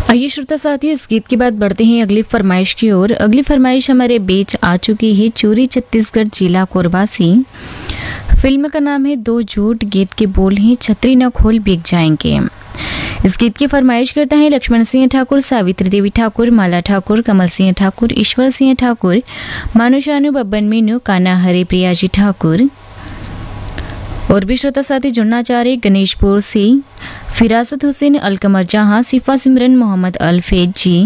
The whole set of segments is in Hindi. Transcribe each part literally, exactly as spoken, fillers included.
आइए श्रोता साथियों, इस गीत के बाद बढ़ते हैं अगली फरमाइश की ओर। अगली फरमाइश हमारे बीच आ चुकी है चूरी छत्तीसगढ़ जिला कोरबा से। फिल्म का नाम है दो झूठ, गीत के बोल हैं छतरी न खोल बिक जाएंगे। इस गीत की फरमाइश करता है लक्ष्मण सिंह ठाकुर, सावित्री देवी ठाकुर, माला ठाकुर, कमल सिंह ठाकुर, ईश्वर सिंह ठाकुर, मानुषानु, बब्बन मीनू, कान्हा हरे, प्रियाजी ठाकुर। और भी श्रोता साथी जुड़ना चाह रहे गणेशपुर से फिरासत हुसैन, अलकमर जहां, सिफा सिमरन, मोहम्मद अल्फेज जी।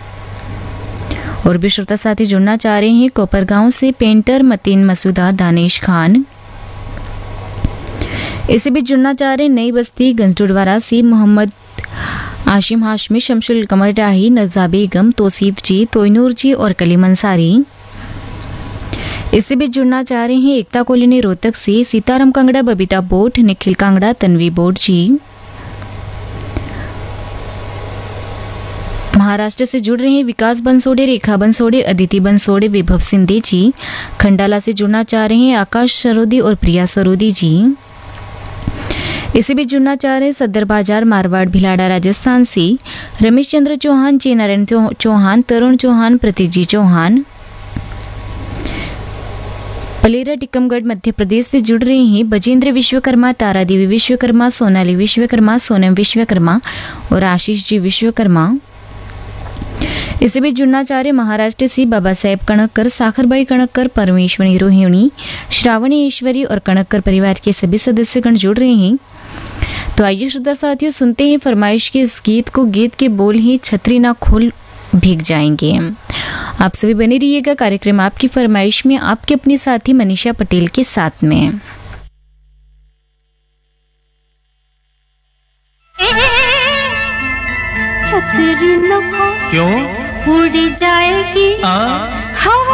और भी श्रोता साथी जुड़ना चाह रहे हैं कोपरगांव से पेंटर मतीन मसूदा, दानिश खान। इसे भी जुड़ना चाह रहे नई बस्ती गंजडुडवारा से मोहम्मद आशिम हाशमी, शमशुल कमर राही, नजा बेगम, तोसीफ जी, तोयनूर जी और कलीम अंसारी। इससे भी जुड़ना चाह रहे हैं एकता कॉलोनी रोहतक से सीताराम कांगड़ा, बबीता बोट, निखिल कांगड़ा, तन्वी बोट जी। महाराष्ट्र से जुड़ रहे हैं विकास बंसोड़े, रेखा बंसोड़े, अदिति बंसोड़े, विभव सिंधे जी। खंडाला से जुड़ना चाह रहे हैं आकाश सरोदी और प्रिया सरोदी जी। इसे भी जुड़ना चाह रहे हैं सदर बाजार, मारवाड़, भिलाड़ा राजस्थान से रमेश चंद्र चौहान, जे नारायण चौहान, तरुण चौहान, प्रतीक जी चौहान। पलेरा टिकमगढ़ मध्य प्रदेश से जुड़ रहे हैं बजेंद्र विश्वकर्मा, तारा देवी विश्वकर्मा, सोनाली विश्वकर्मा, सोनम विश्वकर्मा और आशीष जी विश्वकर्मा। इसे भी जुड़ना चाह रहे महाराष्ट्र से बाबा साहेब कणक्कर, साखरबाई कणक्कर, परमेश्वरी रोहिणी, श्रावणी ईश्वरी और कणक्कर परिवार के सभी सदस्यगण जुड़ रहे हैं। तो आइए श्रोता साथियों, सुनते हैं फरमाइश के इस गीत को। गीत के बोल ही छतरी ना खोल भीग जाएंगे। आप सभी बने रहिएगा कार्यक्रम आपकी फरमाइश में, आपके अपने साथी मनीषा पटेल के साथ में। छतरी न खोल, क्यों? उड़ जाएगी हाँ? हवा।